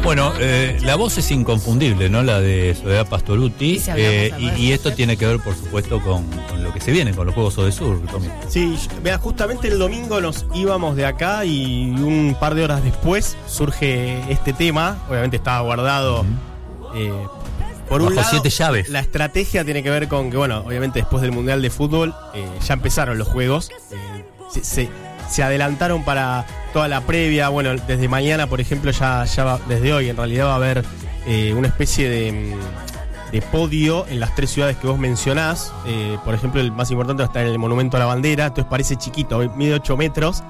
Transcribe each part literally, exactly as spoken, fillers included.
Bueno, eh, la voz es inconfundible, ¿no? La de Soledad Pastorutti. Sí, eh, y, y esto tiene que ver, por supuesto, con, con lo que se viene, con los Juegos Odesur, Tommy. Sí, vea, justamente el domingo nos íbamos de acá y un par de horas después surge este tema. Obviamente estaba guardado. Uh-huh. eh, por un Bajo lado, siete llaves. La estrategia tiene que ver con que, bueno, obviamente después del Mundial de Fútbol eh, ya empezaron los juegos. Eh, se, se, se adelantaron para toda la previa. Bueno, desde mañana, por ejemplo, ya, ya va, desde hoy en realidad va a haber eh, una especie de, de podio en las tres ciudades que vos mencionás. Eh, por ejemplo, el más importante va a estar en el Monumento a la Bandera. Entonces parece chiquito, mide ocho metros.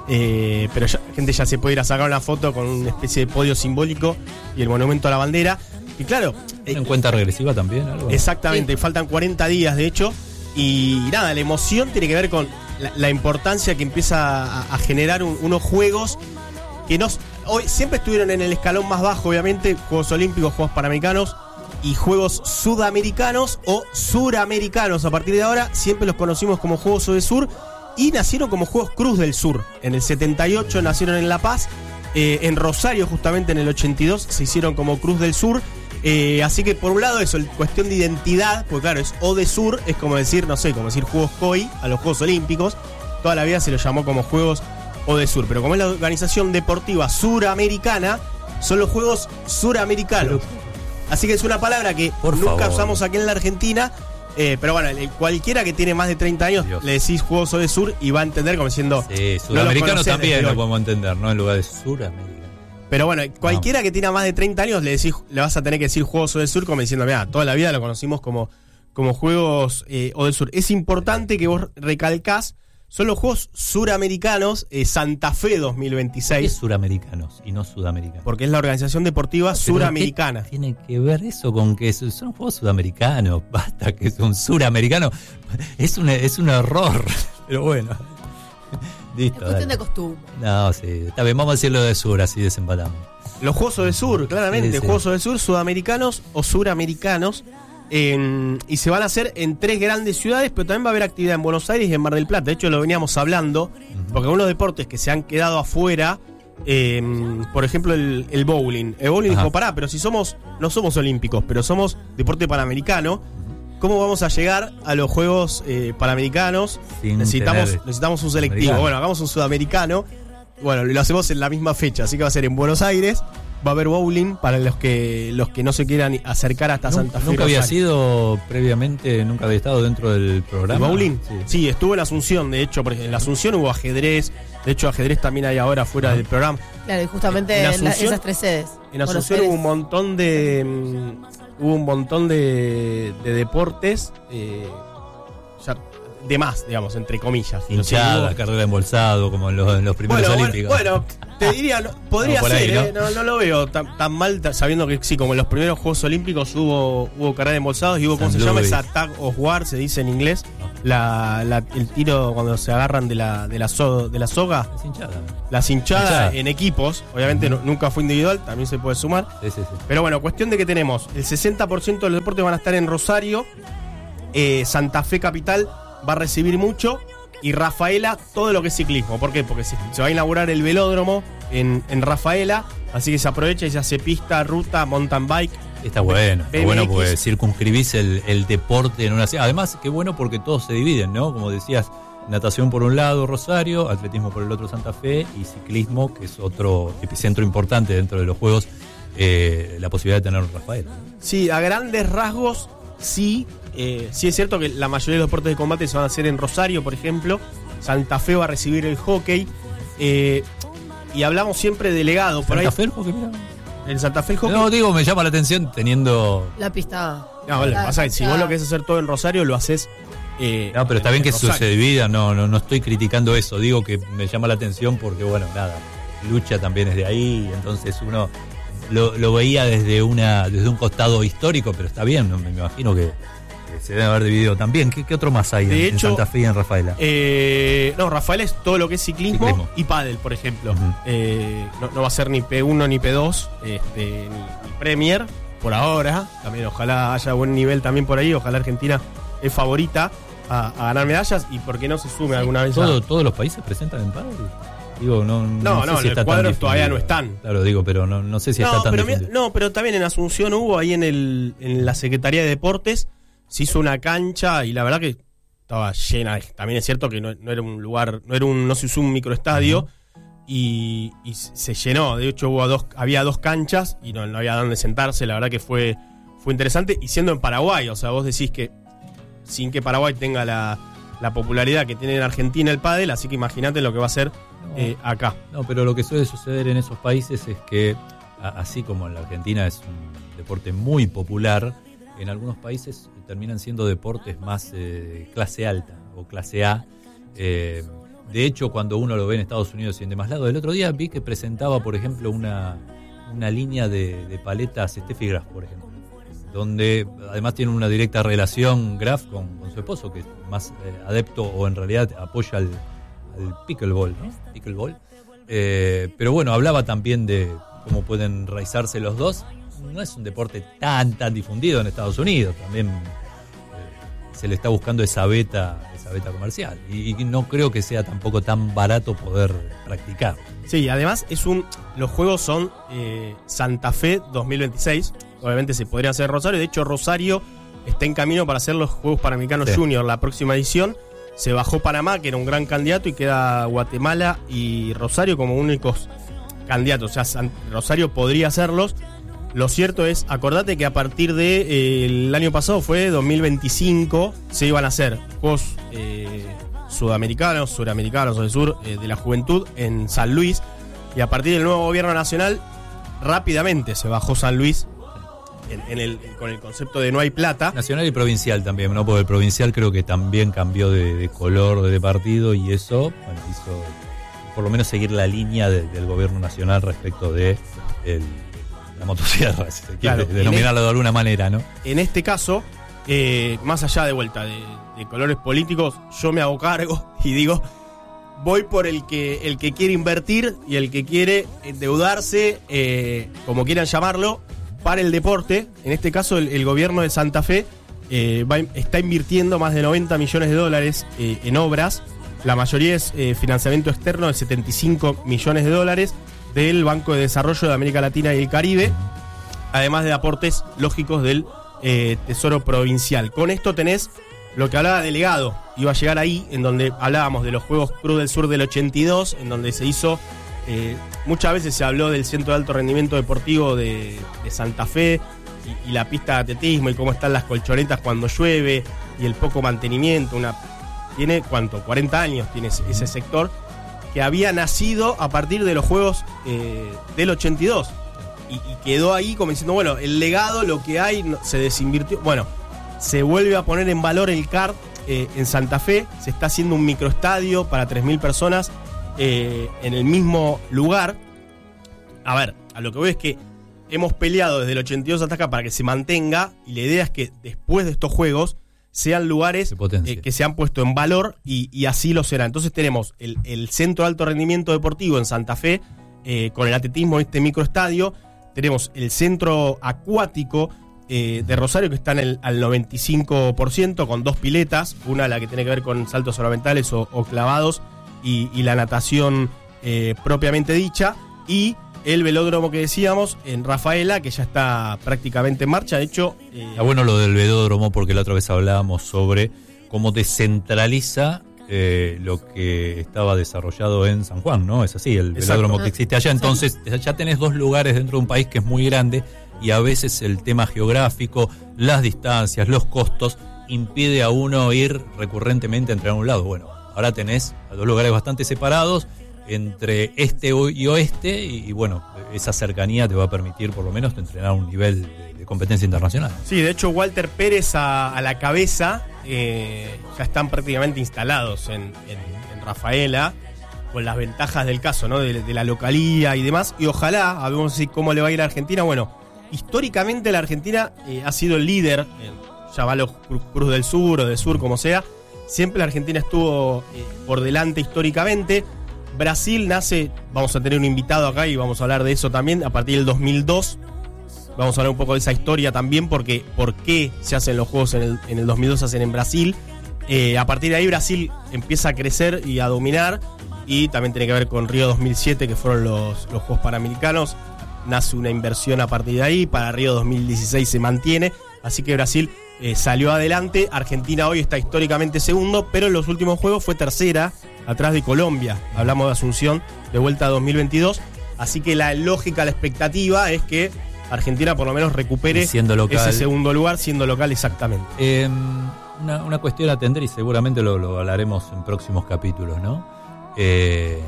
Eh, pero ya, la gente ya se puede ir a sacar una foto con una especie de podio simbólico y el Monumento a la Bandera. Y claro, ¿en eh, cuenta regresiva también? ¿Algo? Exactamente, sí. Faltan cuarenta días de hecho. Y nada, la emoción tiene que ver con la, la importancia que empieza a, a generar un, unos juegos que nos, hoy siempre estuvieron en el escalón más bajo, obviamente, Juegos Olímpicos, Juegos Panamericanos y Juegos Sudamericanos o Suramericanos. A partir de ahora siempre los conocimos como Juegos Odesur y nacieron como Juegos Cruz del Sur. En el setenta y ocho nacieron en La Paz, eh, en Rosario justamente en el ochenta y dos se hicieron como Cruz del Sur. Eh, así que por un lado eso, cuestión de identidad, porque claro, es Odesur, es como decir, no sé, como decir Juegos C O I a los Juegos Olímpicos. Toda la vida se los llamó como Juegos Odesur, pero como es la organización deportiva suramericana, son los Juegos Suramericanos. Así que es una palabra que por nunca favor. usamos aquí en la Argentina, eh, pero bueno, cualquiera que tiene más de treinta años Dios. Le decís Juegos Odesur y va a entender como diciendo... Sí, sudamericano no también lo podemos entender, ¿no? En lugar de Suramérica. Pero bueno, cualquiera no. que tenga más de treinta años le decís, le vas a tener que decir Juegos Odesur como diciendo, mira, toda la vida lo conocimos como, como Juegos eh, Odesur. Es importante que vos recalcás, son los Juegos Suramericanos eh, Santa Fe dos mil veintiséis. ¿Qué es suramericanos y no sudamericanos? Porque es la organización deportiva Pero suramericana. ¿qué tiene que ver eso con que son Juegos Sudamericanos? Basta que son suramericanos. Es un, es un error, pero bueno. Listo, es cuestión dale. de costumbre. No, sí, está bien, vamos a decirlo de sur, así desempatamos. Los Juegos Odesur, claramente, sí, sí. Juegos Odesur, sudamericanos o suramericanos, en, y se van a hacer en tres grandes ciudades, pero también va a haber actividad en Buenos Aires y en Mar del Plata. De hecho, lo veníamos hablando, uh-huh. porque algunos deportes que se han quedado afuera, eh, por ejemplo, el, el bowling. El bowling Ajá. dijo, pará, pero si somos, no somos olímpicos, pero somos deporte panamericano, ¿cómo vamos a llegar a los Juegos eh, Panamericanos? Sin necesitamos, necesitamos un selectivo. Americano. Bueno, hagamos un sudamericano. Bueno, lo hacemos en la misma fecha, así que va a ser en Buenos Aires. Va a haber bowling para los que los que no se quieran acercar hasta ¿Nunca, Santa Fe. ¿Nunca había sido previamente, nunca había estado dentro del programa? ¿El bowling? Sí. sí, estuvo en Asunción, de hecho, porque en la Asunción hubo ajedrez. De hecho, ajedrez también hay ahora fuera ah. del programa. Claro, y justamente en, en la, esas tres sedes. En Asunción hubo un montón de... Um, hubo un montón de, de deportes, eh, ya, de más, digamos, entre comillas. Hinchada, hubo... carrera de embolsado, como en los, en los primeros bueno, olímpicos. Bueno, te diría, no, podría no, ser, ahí, ¿no? Eh, no, no lo veo tan, tan mal, sabiendo que sí, como en los primeros Juegos Olímpicos hubo, hubo carrera de embolsados y hubo, ¿cómo se llama? Esa tag of war, se dice en inglés. La, la, el tiro cuando se agarran de la, de la, so, de la soga. Las hinchadas. Las hinchadas en equipos. Obviamente uh-huh. no, nunca fue individual, también se puede sumar. Sí, sí, sí. Pero bueno, cuestión de que tenemos el sesenta por ciento de los deportes van a estar en Rosario. Eh, Santa Fe Capital va a recibir mucho. Y Rafaela, todo lo que es ciclismo. ¿Por qué? Porque se, se va a inaugurar el velódromo en, en Rafaela. Así que se aprovecha y se hace pista, ruta, mountain bike. Está bueno, está bueno porque circunscribís el, el deporte en una... Además, qué bueno porque todos se dividen, ¿no? Como decías, natación por un lado, Rosario, atletismo por el otro, Santa Fe, y ciclismo, que es otro epicentro importante dentro de los Juegos, eh, la posibilidad de tener Rafael. Sí, a grandes rasgos, sí. Eh, sí es cierto que la mayoría de los deportes de combate se van a hacer en Rosario, por ejemplo. Santa Fe va a recibir el hockey. Eh, y hablamos siempre de legado. Por ¿Santa ahí, Fe el hockey, mira? ¿El Santa Fe el hockey? No, digo, me llama la atención teniendo... La pista... No, vale, la, pasa que si vos lo querés hacer todo en Rosario, lo haces... Eh, no, pero está bien que Rosario. se divida, no, no, no estoy criticando eso. Digo que me llama la atención porque, bueno, nada, lucha también es de ahí, entonces uno lo, lo veía desde una desde un costado histórico, pero está bien, me imagino que se debe haber dividido también. ¿Qué, qué otro más hay en, hecho, en Santa Fe y en Rafaela? Eh, no, Rafaela es todo lo que es ciclismo, ciclismo. y pádel, por ejemplo. Uh-huh. eh, no, no va a ser ni P uno ni P dos, este, ni, ni Premier, por ahora. También ojalá haya buen nivel también por ahí. Ojalá Argentina es favorita a, a ganar medallas y por qué no se sume alguna vez. ¿Todo, a... ¿Todos los países presentan en pádel? Digo, no, no, no, no, sé si los cuadros todavía no están. Claro, digo, pero no, no sé si no, está tan pero difundido. No, pero también en Asunción hubo, ahí en, el, en la Secretaría de Deportes, se hizo una cancha y la verdad que estaba llena. También es cierto que no, no era un lugar, no era un, no se usó un microestadio. Uh-huh. Y, y se llenó, de hecho hubo dos, había dos canchas y no, no había dónde sentarse, la verdad que fue, fue interesante, y siendo en Paraguay, o sea, vos decís que sin que Paraguay tenga la, la popularidad que tiene en Argentina el pádel, así que imagínate lo que va a ser no, eh, acá. No, pero lo que suele suceder en esos países es que, a, así como en la Argentina es un deporte muy popular, en algunos países terminan siendo deportes más eh, clase alta o clase A. eh, De hecho, cuando uno lo ve en Estados Unidos y en demás lados, el otro día vi que presentaba, por ejemplo, una, una línea de, de paletas Steffi Graf, por ejemplo, donde además tiene una directa relación Graf con, con su esposo, que es más eh, adepto o en realidad apoya al, al pickleball, ¿no? Pickleball. Eh, pero bueno, hablaba también de cómo pueden enraizarse los dos. No es un deporte tan, tan difundido en Estados Unidos, también eh, se le está buscando esa beta... beta comercial y, y no creo que sea tampoco tan barato poder practicar. Sí, además es un los juegos son eh, Santa Fe dos mil veintiséis, obviamente se podría hacer Rosario, de hecho Rosario está en camino para hacer los Juegos Panamericanos sí. Junior la próxima edición. Se bajó Panamá, que era un gran candidato, y queda Guatemala y Rosario como únicos candidatos. O sea, San, Rosario podría hacerlos. Lo cierto es, acordate que a partir de eh, el año pasado fue dos mil veinticinco, se iban a hacer Juegos eh, Sudamericanos, Suramericanos o del Sur eh, de la Juventud en San Luis, y a partir del nuevo gobierno nacional rápidamente se bajó San Luis en, en el, con el concepto de no hay plata. Nacional y provincial también, ¿no? Porque el provincial creo que también cambió de, de color de partido, y eso bueno, hizo por lo menos seguir la línea de, del gobierno nacional respecto de el la motosierra, si se quiere claro, denominarlo de alguna manera, ¿no? En este caso, eh, más allá de vuelta de, de colores políticos, yo me hago cargo y digo, voy por el que el que quiere invertir y el que quiere endeudarse, eh, como quieran llamarlo, para el deporte. En este caso, el, el gobierno de Santa Fe eh, va, está invirtiendo más de noventa millones de dólares eh, en obras. La mayoría es eh, financiamiento externo de setenta y cinco millones de dólares del Banco de Desarrollo de América Latina y el Caribe, además de aportes lógicos del eh, Tesoro Provincial. Con esto tenés lo que hablaba delegado, iba a llegar ahí, en donde hablábamos de los Juegos Cruz del Sur del ochenta y dos, en donde se hizo, eh, muchas veces se habló del Centro de Alto Rendimiento Deportivo de, de Santa Fe y, y la pista de atletismo y cómo están las colchonetas cuando llueve y el poco mantenimiento. Una, tiene, ¿cuánto? cuarenta años tiene ese, ese sector, que había nacido a partir de los Juegos eh, del ochenta y dos. Y, y quedó ahí como diciendo, bueno, el legado, lo que hay, no, se desinvirtió. Bueno, se vuelve a poner en valor el C A R eh, en Santa Fe. Se está haciendo un microestadio para tres mil personas eh, en el mismo lugar. A ver, a lo que voy es que hemos peleado desde el ochenta y dos hasta acá para que se mantenga. Y la idea es que después de estos Juegos sean lugares eh, que se han puesto en valor y, y así lo será. Entonces tenemos el, el Centro de Alto Rendimiento Deportivo en Santa Fe, eh, con el atletismo en este microestadio. Tenemos el Centro Acuático eh, de Rosario, que está en el, al noventa y cinco por ciento, con dos piletas, una la que tiene que ver con saltos ornamentales o, o clavados, y, y la natación eh, propiamente dicha, y el velódromo que decíamos en Rafaela, que ya está prácticamente en marcha. De hecho, eh, está bueno lo del velódromo, porque la otra vez hablábamos sobre cómo descentraliza eh, lo que estaba desarrollado en San Juan, ¿no? Es así, el exacto. velódromo que existe allá. Entonces ya tenés dos lugares dentro de un país que es muy grande, y a veces el tema geográfico, las distancias, los costos, impide a uno ir recurrentemente a entrenar a un lado. Bueno, ahora tenés a dos lugares bastante separados entre este y oeste, y, y bueno, esa cercanía te va a permitir por lo menos entrenar a un nivel de, de competencia internacional. Sí, de hecho Walter Pérez a, a la cabeza eh, ya están prácticamente instalados en, en, en Rafaela, con las ventajas del caso, ¿no? De, de la localía y demás, y ojalá, vamos a ver cómo le va a ir a Argentina. Bueno, históricamente la Argentina eh, ha sido el líder, eh, ya va los Cruz del Sur o del Sur, como sea, siempre la Argentina estuvo eh, por delante históricamente. Brasil nace, vamos a tener un invitado acá y vamos a hablar de eso también, a partir del dos mil dos. Vamos a hablar un poco de esa historia también, porque por qué se hacen los Juegos en el, en el dos mil dos, se hacen en Brasil, Eh, a partir de ahí Brasil empieza a crecer y a dominar, y también tiene que ver con Río dos mil siete, que fueron los, los Juegos Panamericanos. Nace una inversión a partir de ahí, para Río dos mil dieciséis se mantiene, así que Brasil eh, salió adelante. Argentina hoy está históricamente segundo, pero en los últimos Juegos fue tercera, atrás de Colombia. Hablamos de Asunción, de vuelta a dos mil veintidós, así que la lógica, la expectativa es que Argentina por lo menos recupere siendo local, ese segundo lugar, siendo local exactamente. Eh, una, una cuestión a atender, y seguramente lo, lo hablaremos en próximos capítulos, ¿no? Eh,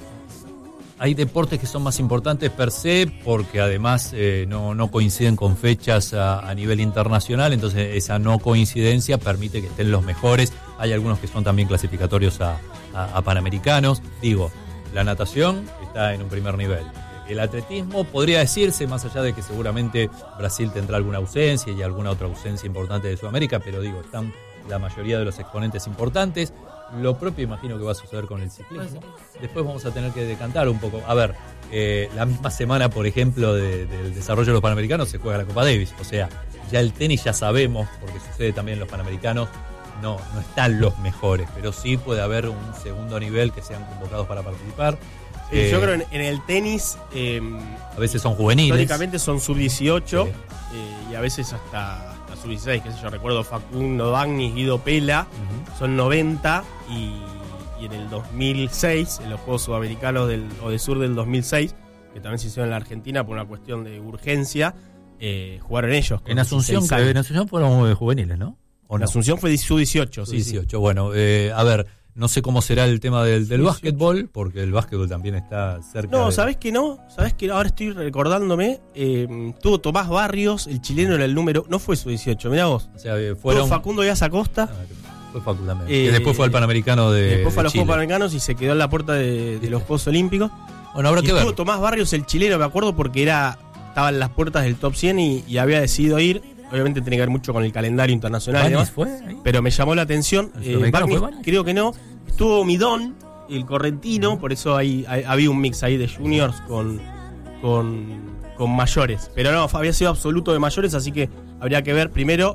hay deportes que son más importantes per se, porque además eh, no, no coinciden con fechas a, a nivel internacional, entonces esa no coincidencia permite que estén los mejores. Hay algunos que son también clasificatorios a, a, a panamericanos. Digo, la natación está en un primer nivel. El atletismo podría decirse, más allá de que seguramente Brasil tendrá alguna ausencia y alguna otra ausencia importante de Sudamérica, pero digo, están la mayoría de los exponentes importantes. Lo propio imagino que va a suceder con el ciclismo. Después vamos a tener que decantar un poco. A ver, eh, la misma semana, por ejemplo, de, del desarrollo de los Panamericanos se juega la Copa Davis. O sea, ya el tenis ya sabemos, porque sucede también en los Panamericanos, no, no están los mejores, pero sí puede haber un segundo nivel que sean convocados para participar. Sí, eh, yo creo en, en el tenis eh, a veces son juveniles, históricamente son sub dieciocho, sí. eh, y a veces hasta, hasta sub dieciséis, qué sé yo, recuerdo Facundo Bagnis, Guido Pela, uh-huh. son noventa, y, y en el dos mil seis, en los Juegos Sudamericanos del, o de Sur del dos mil seis, que también se hicieron en la Argentina por una cuestión de urgencia, eh, jugaron ellos. En Asunción, que en Asunción fueron juveniles, ¿no? ¿O en no? Asunción fue sub dieciocho, sí, dieciocho, sí. Bueno, eh, a ver, no sé cómo será el tema del, del básquetbol, porque el básquetbol también está cerca. No, de... ¿sabés que no? ¿Sabés que ahora estoy recordándome? Eh, tuvo Tomás Barrios, el chileno era el número... No fue sub dieciocho, mirá vos. O sea, fueron... Tuvo Facundo Díaz Acosta. Ah, fue Facu también. Eh, que después fue al Panamericano de Después fue a de los Chile. Juegos Panamericanos y se quedó en la puerta de, de los Juegos Olímpicos. Bueno, habrá y que ver. Tuvo Tomás Barrios, el chileno, me acuerdo, porque era estaba en las puertas del top cien y, y había decidido ir. Obviamente tiene que ver mucho con el calendario internacional y demás, fue ahí? Pero me llamó la atención. Eh, Barnis, fue creo que no. Estuvo Midón, el correntino, por eso hay, hay, había un mix ahí de juniors con, con, con mayores. Pero no, había sido absoluto de mayores, así que habría que ver primero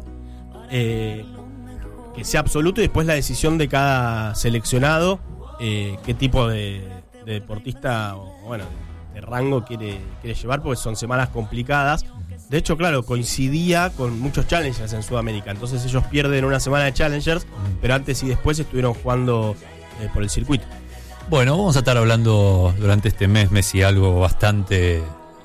eh, que sea absoluto y después la decisión de cada seleccionado, eh, qué tipo de, de deportista o bueno, de rango quiere, quiere llevar, porque son semanas complicadas. De hecho, claro, coincidía con muchos Challengers en Sudamérica. Entonces ellos pierden una semana de Challengers, pero antes y después estuvieron jugando eh, por el circuito. Bueno, vamos a estar hablando durante este mes, mes y algo, bastante eh,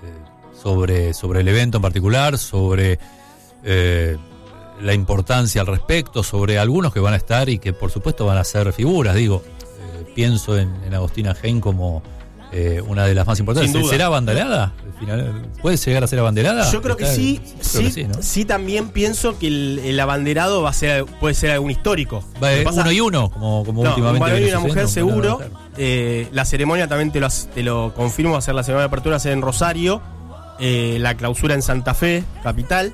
sobre, sobre el evento en particular, sobre eh, la importancia al respecto, sobre algunos que van a estar y que por supuesto van a ser figuras. Digo, eh, pienso en, en Agostina Hein como... Eh, una de las más importantes. ¿Será abanderada? ¿Puede llegar a ser abanderada? Yo creo que Está, sí. creo sí, que sí, ¿no? sí, también pienso que el, el abanderado va a ser, puede ser algún histórico. Va, eh, uno y uno, como, como no, últimamente. Un varón y una mujer, no, seguro. no, no, no. Eh, la ceremonia también te lo, te lo confirmo, va a ser la ceremonia de apertura, va a ser en Rosario. Eh, la clausura en Santa Fe, capital.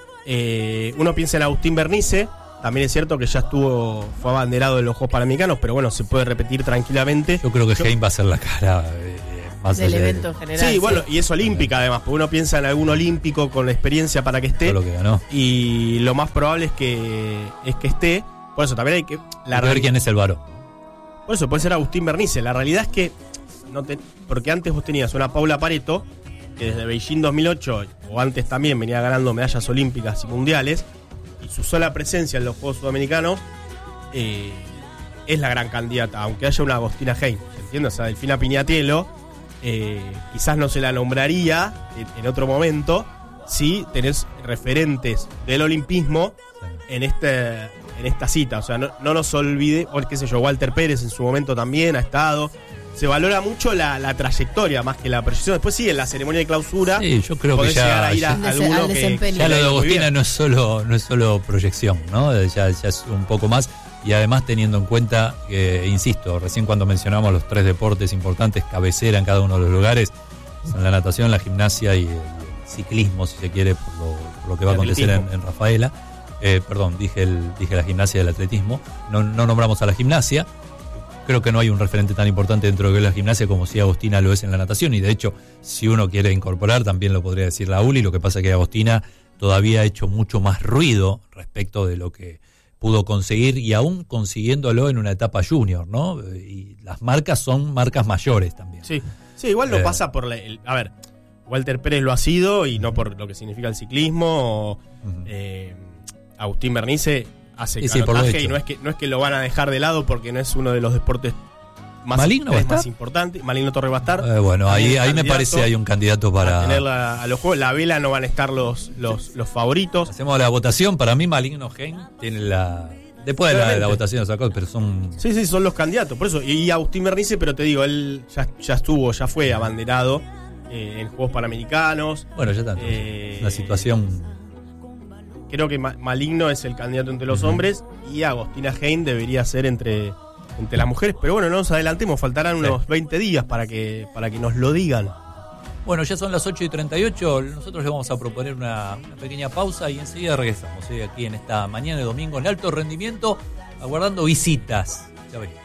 Eh, uno piensa en Agustín Bernice. También es cierto que ya estuvo, fue abanderado en los Juegos Panamericanos, pero bueno, se puede repetir tranquilamente. Yo creo que Hein va a ser la cara eh, más del allá evento de... en general. Sí, sí, bueno, y es olímpica además, porque uno piensa en algún olímpico con la experiencia para que esté. Todo lo que ganó. Y lo más probable es que es que esté. Por eso también hay que... La hay que ver quién es el varón. Por eso puede ser Agustín Bernice. La realidad es que... no te, porque antes vos tenías una Paula Pareto, que desde Beijing dos mil ocho, o antes también, venía ganando medallas olímpicas y mundiales. Y su sola presencia en los Juegos Sudamericanos eh, es la gran candidata, aunque haya una Agostina Hein, ¿entiendes? O sea, Delfina Piñatielo eh, quizás no se la nombraría en, en otro momento si tenés referentes del olimpismo en este en esta cita. O sea, no, no nos olvide, o qué sé yo, Walter Pérez en su momento también ha estado. Se valora mucho la, la trayectoria más que la proyección. Después sí, en la ceremonia de clausura. Sí, yo creo que ya, a ir a, ya, alguno que, que ya lo de Agostina no es solo no es solo proyección, ¿no? Ya, ya es un poco más. Y además teniendo en cuenta que, insisto, recién cuando mencionamos los tres deportes importantes, cabecera en cada uno de los lugares, son la natación, la gimnasia y el ciclismo, si se quiere, por lo, por lo que va a acontecer en, en Rafaela. Eh, perdón, dije el, dije la gimnasia y el atletismo. No, no nombramos a la gimnasia. Creo que no hay un referente tan importante dentro de la gimnasia como si Agostina lo es en la natación, y de hecho, si uno quiere incorporar, también lo podría decir la Uli. Lo que pasa es que Agostina todavía ha hecho mucho más ruido respecto de lo que pudo conseguir y aún consiguiéndolo en una etapa junior, ¿no? Y las marcas son marcas mayores también. Sí, sí, igual no eh, pasa por la, el, a ver, Walter Pérez lo ha sido y no por lo que significa el cliclismo. O, uh-huh. eh, Agustín Bernice hace sí, canotaje sí, y no es que no es que lo van a dejar de lado porque no es uno de los deportes más, Maligno va a estar. más importantes. Maligno Torres va a estar. Eh, bueno, ahí, ahí me parece hay un candidato para tener la, a los juegos. La vela no van a estar los los, los favoritos. Hacemos la votación. Para mí Maligno Hein tiene la después de la, de la votación de sacó, pero son sí sí son los candidatos por eso y, y Agustín Bernice, pero te digo él ya ya estuvo ya fue abanderado eh, en Juegos Panamericanos. Bueno, ya está. Eh, una situación. Creo que Ma- Maligno es el candidato entre los uh-huh. hombres y Agostina Hein debería ser entre entre las mujeres, pero bueno, no nos adelantemos, faltarán unos sí. veinte días para que para que nos lo digan. Bueno, ya son las ocho y treinta y ocho, nosotros le vamos a proponer una, una pequeña pausa y enseguida regresamos, ¿eh? Aquí en esta mañana de domingo en alto rendimiento, aguardando visitas. Ya venimos.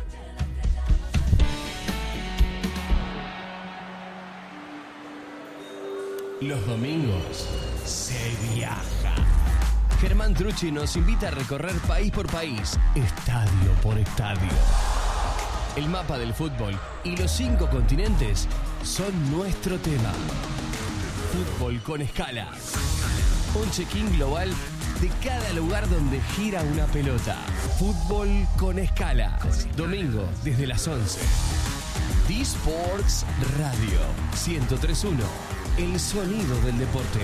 Los domingos se viaja. Germán Trucci nos invita a recorrer país por país, estadio por estadio. El mapa del fútbol y los cinco continentes son nuestro tema. Fútbol con escala. Un check-in global de cada lugar donde gira una pelota. Fútbol con escala. Domingo desde las once. D-Sports Radio ciento tres punto uno. El sonido del deporte.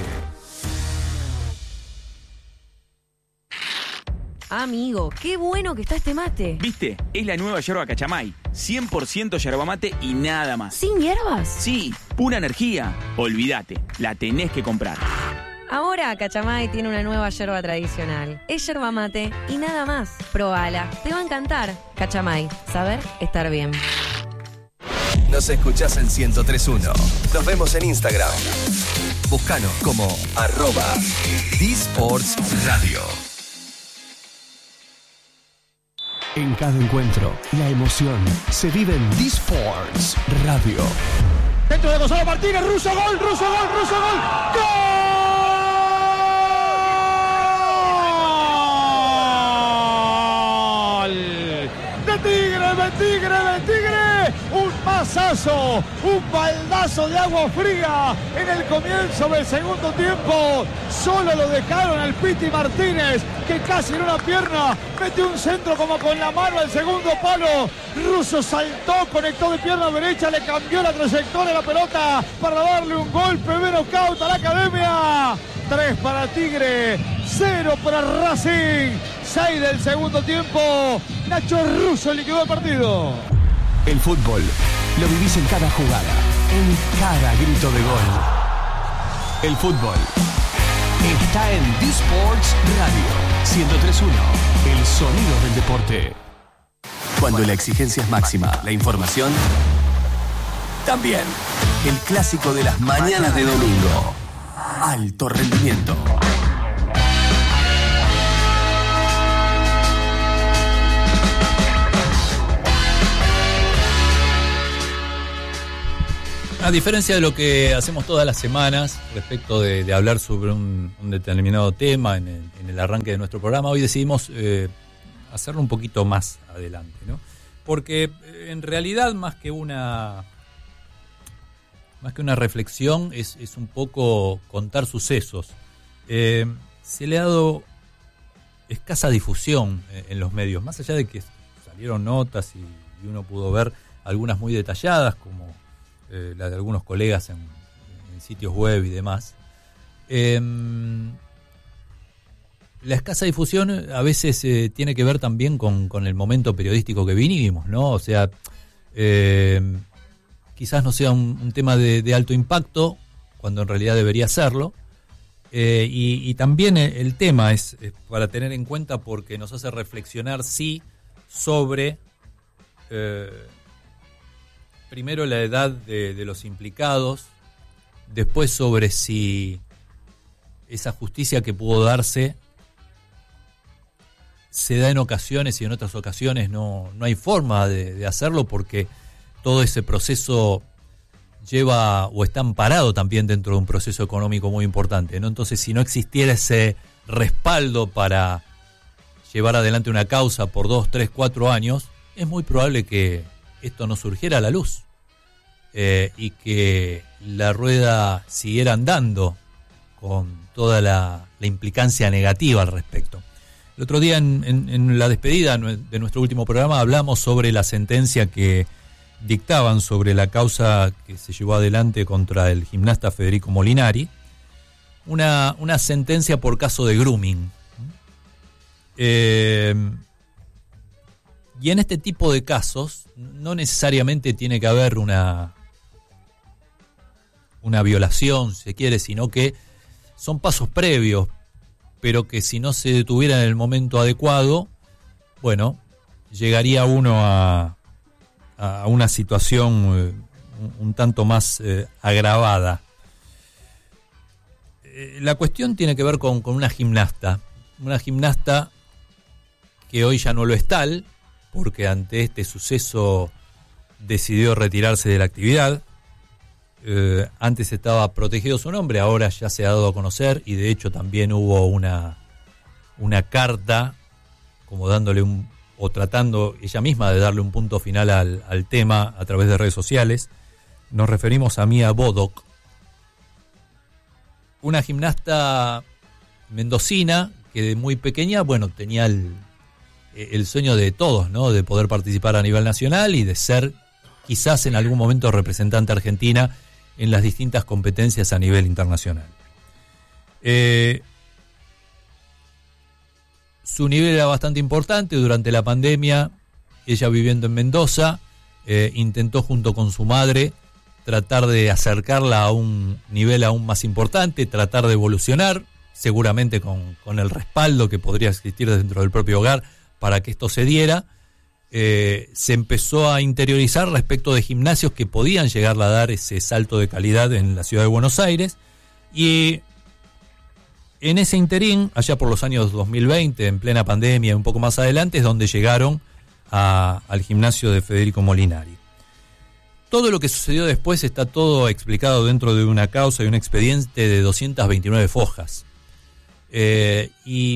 Amigo, qué bueno que está este mate. ¿Viste? Es la nueva yerba Cachamay. cien por ciento yerba mate y nada más. ¿Sin hierbas? Sí, pura energía. Olvídate, la tenés que comprar. Ahora Cachamay tiene una nueva yerba tradicional. Es yerba mate y nada más. Probala, te va a encantar. Cachamay, saber estar bien. Nos escuchás en ciento tres punto uno. Nos vemos en Instagram. Búscanos como arroba D-Sports Radio. En cada encuentro, la emoción se vive en D-Sports Radio. Dentro de Gonzalo Martínez, Russo gol, Russo gol, Russo gol. ¡Gol! ¡De Tigre, de Tigre, de Tigre! Un masazo, un baldazo de agua fría en el comienzo del segundo tiempo. Solo lo dejaron al Piti Martínez, que casi en una pierna mete un centro como con la mano al segundo palo. Russo saltó, conectó de pierna derecha, le cambió la trayectoria de la pelota para darle un golpe de knockout a la academia. Tres para Tigre, cero para Racing. Seis del segundo tiempo. Nacho Russo liquidó el partido. El fútbol lo vivís en cada jugada, en cada grito de gol. El fútbol está en D-Sports Radio ciento tres punto uno, el sonido del deporte. Cuando la exigencia es máxima, la información también. El clásico de las mañanas de domingo. Alto rendimiento. A diferencia de lo que hacemos todas las semanas respecto de, de hablar sobre un, un determinado tema en el, en el arranque de nuestro programa, hoy decidimos eh, hacerlo un poquito más adelante, ¿no? Porque eh, en realidad más que una más que una reflexión es, es un poco contar sucesos. Eh, se le ha dado escasa difusión en, en los medios, más allá de que salieron notas y, y uno pudo ver algunas muy detalladas como Eh, la de algunos colegas en, en sitios web y demás. Eh, la escasa difusión a veces eh, tiene que ver también con, con el momento periodístico que vinimos, ¿no? O sea, eh, quizás no sea un, un tema de, de alto impacto, cuando en realidad debería serlo. Eh, y, y también el tema es, es para tener en cuenta porque nos hace reflexionar, sí, sobre... Eh, primero la edad de, de los implicados, después sobre si esa justicia que pudo darse se da en ocasiones y en otras ocasiones no, no hay forma de, de hacerlo porque todo ese proceso lleva o está amparado también dentro de un proceso económico muy importante, ¿no? Entonces, si no existiera ese respaldo para llevar adelante una causa por dos, tres, cuatro años, es muy probable que esto no surgiera a la luz eh, y que la rueda siguiera andando con toda la, la implicancia negativa al respecto. El otro día en, en, en la despedida de nuestro último programa hablamos sobre la sentencia que dictaban sobre la causa que se llevó adelante contra el gimnasta Federico Molinari, una, una sentencia por caso de grooming. Eh, y en este tipo de casos no necesariamente tiene que haber una, una violación, si se quiere, sino que son pasos previos, pero que si no se detuviera en el momento adecuado, bueno, llegaría uno a, a una situación eh, un, un tanto más eh, agravada. Eh, la cuestión tiene que ver con, con una gimnasta, una gimnasta que hoy ya no lo es tal, porque ante este suceso decidió retirarse de la actividad. Eh, antes estaba protegido su nombre, ahora ya se ha dado a conocer, y de hecho también hubo una, una carta como dándole un, o tratando ella misma de darle un punto final al, al tema a través de redes sociales. Nos referimos a Mia Bodoc, una gimnasta mendocina que de muy pequeña, bueno, tenía el, el sueño de todos, ¿no? De poder participar a nivel nacional y de ser quizás en algún momento representante argentina en las distintas competencias a nivel internacional. Eh, su nivel era bastante importante. Durante la pandemia, ella viviendo en Mendoza, eh, intentó junto con su madre tratar de acercarla a un nivel aún más importante, tratar de evolucionar, seguramente con, con el respaldo que podría existir dentro del propio hogar para que esto se diera. Eh, se empezó a interiorizar respecto de gimnasios que podían llegarle a dar ese salto de calidad en la ciudad de Buenos Aires, y en ese interín, allá por los años dos mil veinte, en plena pandemia, un poco más adelante, es donde llegaron a, al gimnasio de Federico Molinari. Todo lo que sucedió después está todo explicado dentro de una causa y un expediente de doscientas veintinueve fojas. Eh, y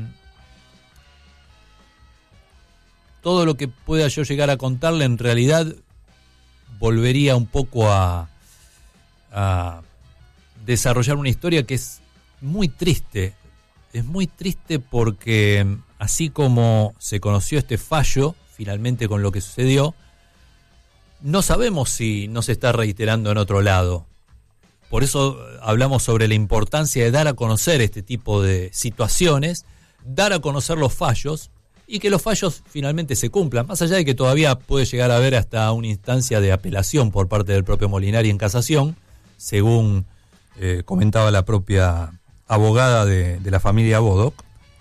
todo lo que pueda yo llegar a contarle en realidad volvería un poco a, a desarrollar una historia que es muy triste. Es muy triste porque así como se conoció este fallo, finalmente con lo que sucedió, no sabemos si no se está reiterando en otro lado. Por eso hablamos sobre la importancia de dar a conocer este tipo de situaciones, dar a conocer los fallos, y que los fallos finalmente se cumplan, más allá de que todavía puede llegar a haber hasta una instancia de apelación por parte del propio Molinari en casación, según eh, comentaba la propia abogada de, de la familia Bodoc.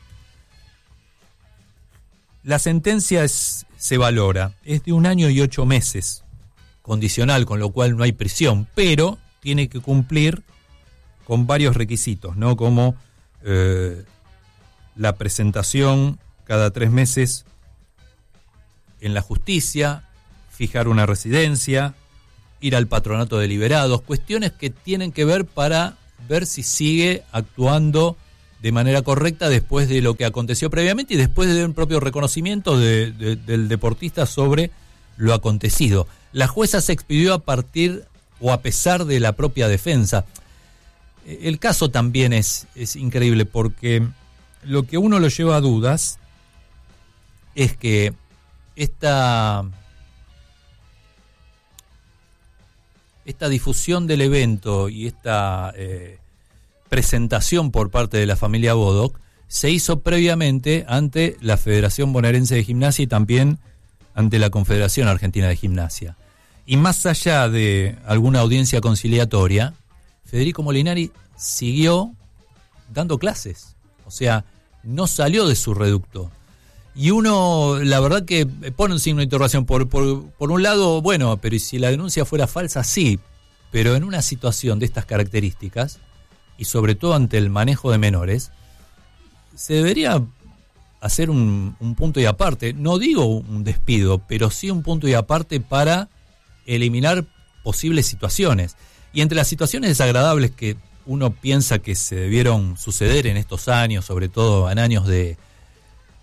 La sentencia es, se valora, es de un año y ocho meses, condicional, con lo cual no hay prisión, pero tiene que cumplir con varios requisitos, ¿no? Como eh, la presentación cada tres meses en la justicia, fijar una residencia, ir al patronato de liberados, cuestiones que tienen que ver para ver si sigue actuando de manera correcta después de lo que aconteció previamente y después de un propio reconocimiento de, de, del deportista sobre lo acontecido. La jueza se expidió a partir o a pesar de la propia defensa. El caso también es, es increíble porque lo que uno lo lleva a dudas es que esta, esta difusión del evento y esta eh, presentación por parte de la familia Bodoc se hizo previamente ante la Federación Bonaerense de Gimnasia y también ante la Confederación Argentina de Gimnasia. Y más allá de alguna audiencia conciliatoria, Federico Molinari siguió dando clases, o sea, no salió de su reducto. Y uno, la verdad que pone un signo de interrogación. Por, por, por un lado, bueno, pero ¿y si la denuncia fuera falsa? Sí, pero en una situación de estas características, y sobre todo ante el manejo de menores, se debería hacer un, un punto y aparte. No digo un despido, pero sí un punto y aparte para eliminar posibles situaciones. Y entre las situaciones desagradables que uno piensa que se debieron suceder en estos años, sobre todo en años de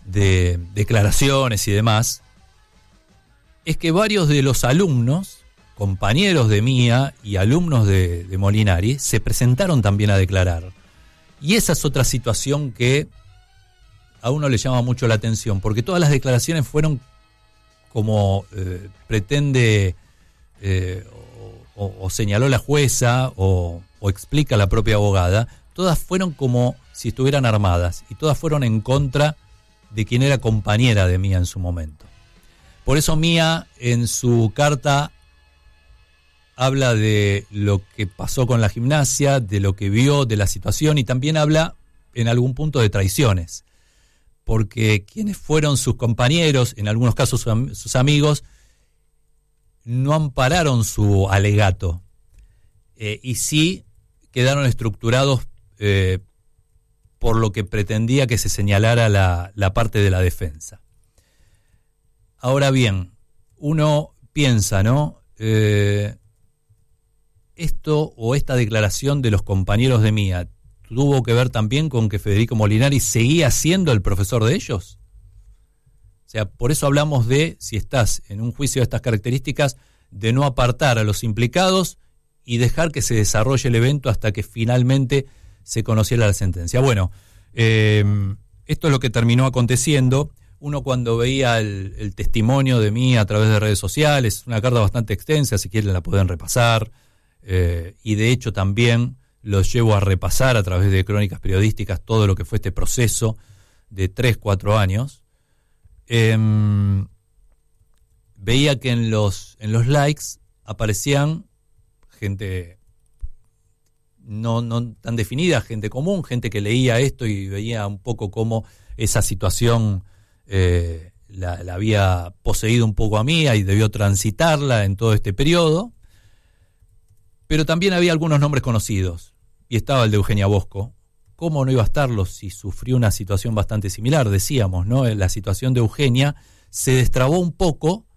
de declaraciones y demás, es que varios de los alumnos, compañeros de Mía y alumnos de, de Molinari, se presentaron también a declarar. Y esa es otra situación que a uno le llama mucho la atención, porque todas las declaraciones fueron como eh, pretende eh, o, o, o señaló la jueza o, o explica la propia abogada, todas fueron como si estuvieran armadas y todas fueron en contra de quien era compañera de Mía en su momento. Por eso Mía en su carta habla de lo que pasó con la Gimnasia, de lo que vio, de la situación, y también habla en algún punto de traiciones, porque quienes fueron sus compañeros, en algunos casos sus amigos, no ampararon su alegato, eh, y sí quedaron estructurados eh, por lo que pretendía que se señalara la, la parte de la defensa. Ahora bien, uno piensa, ¿no? Eh, esto o esta declaración de los compañeros de Mía tuvo que ver también con que Federico Molinari seguía siendo el profesor de ellos. O sea, por eso hablamos de, si estás en un juicio de estas características, de no apartar a los implicados y dejar que se desarrolle el evento hasta que finalmente se conociera la sentencia. Bueno, eh, esto es lo que terminó aconteciendo. Uno cuando veía el, el testimonio de Mía a través de redes sociales, una carta bastante extensa, si quieren la pueden repasar, eh, y de hecho también los llevo a repasar a través de crónicas periodísticas todo lo que fue este proceso de tres, cuatro años. Eh, veía que en los, en los likes aparecían gente no, no tan definida, gente común, gente que leía esto y veía un poco cómo esa situación eh, la, la había poseído un poco a Mía y debió transitarla en todo este periodo. Pero también había algunos nombres conocidos, y estaba el de Eugenia Bosco. ¿Cómo no iba a estarlo si sufrió una situación bastante similar? Decíamos, ¿no? La situación de Eugenia se destrabó un poco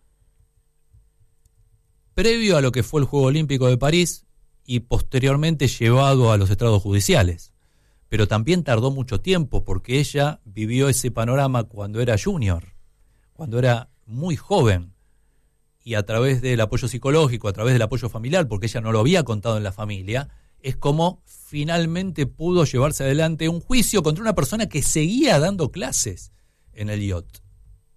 previo a lo que fue el Juego Olímpico de París y posteriormente llevado a los estrados judiciales. Pero también tardó mucho tiempo porque ella vivió ese panorama cuando era junior, cuando era muy joven. Y a través del apoyo psicológico, a través del apoyo familiar, porque ella no lo había contado en la familia, es como finalmente pudo llevarse adelante un juicio contra una persona que seguía dando clases en el I O T.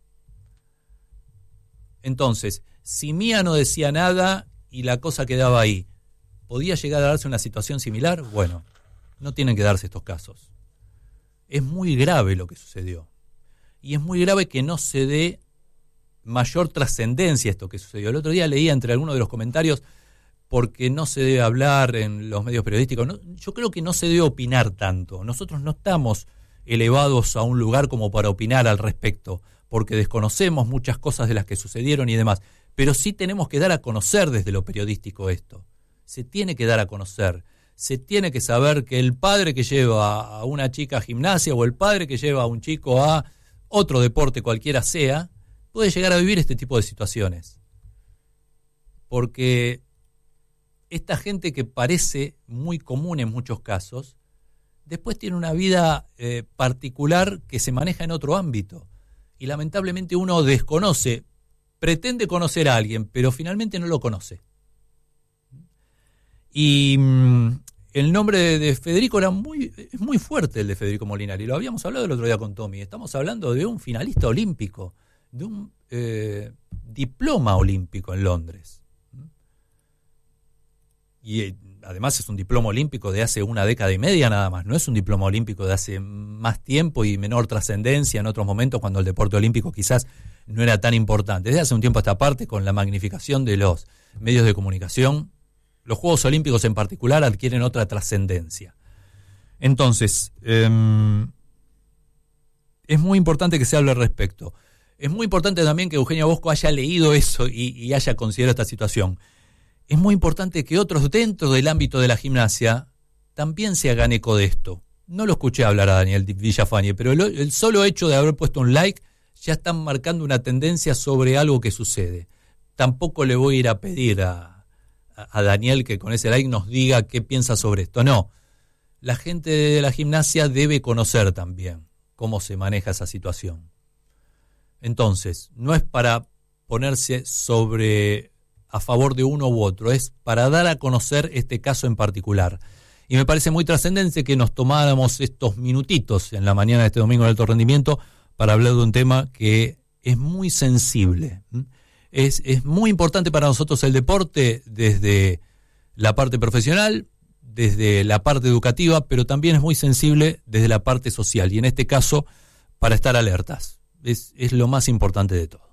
Entonces, si Mía no decía nada y la cosa quedaba ahí, ¿podía llegar a darse una situación similar? Bueno, no tienen que darse estos casos. Es muy grave lo que sucedió. Y es muy grave que no se dé mayor trascendencia esto que sucedió. El otro día leía entre algunos de los comentarios, porque no se debe hablar en los medios periodísticos. No, yo creo que no se debe opinar tanto. Nosotros no estamos elevados a un lugar como para opinar al respecto, porque desconocemos muchas cosas de las que sucedieron y demás. Pero sí tenemos que dar a conocer desde lo periodístico esto. Se tiene que dar a conocer. Se tiene que saber que el padre que lleva a una chica a gimnasia o el padre que lleva a un chico a otro deporte cualquiera sea, puede llegar a vivir este tipo de situaciones. Porque esta gente que parece muy común en muchos casos, después tiene una vida eh, particular que se maneja en otro ámbito. Y lamentablemente uno desconoce, pretende conocer a alguien, pero finalmente no lo conoce. Y mmm, el nombre de, de Federico era muy, es muy fuerte, el de Federico Molinari. Lo habíamos hablado el otro día con Tommy. Estamos hablando de un finalista olímpico, de un eh, diploma olímpico en Londres. Y eh, además es un diploma olímpico de hace una década y media nada más. No es un diploma olímpico de hace más tiempo y menor trascendencia en otros momentos cuando el deporte olímpico quizás no era tan importante. Desde hace un tiempo a esta parte, con la magnificación de los medios de comunicación, los Juegos Olímpicos en particular adquieren otra trascendencia. Entonces, eh, es muy importante que se hable al respecto. Es muy importante también que Eugenia Bosco haya leído eso y, y haya considerado esta situación. Es muy importante que otros dentro del ámbito de la gimnasia también se hagan eco de esto. No lo escuché hablar a Daniel Villafañe, pero el, el solo hecho de haber puesto un like ya están marcando una tendencia sobre algo que sucede. Tampoco le voy a ir a pedir a, a, a Daniel que con ese like nos diga qué piensa sobre esto. No, la gente de la gimnasia debe conocer también cómo se maneja esa situación. Entonces, no es para ponerse sobre a favor de uno u otro, es para dar a conocer este caso en particular. Y me parece muy trascendente que nos tomáramos estos minutitos en la mañana de este domingo de alto rendimiento para hablar de un tema que es muy sensible. Es, es muy importante para nosotros el deporte desde la parte profesional, desde la parte educativa, pero también es muy sensible desde la parte social. Y en este caso, para estar alertas. Es, es lo más importante de todo.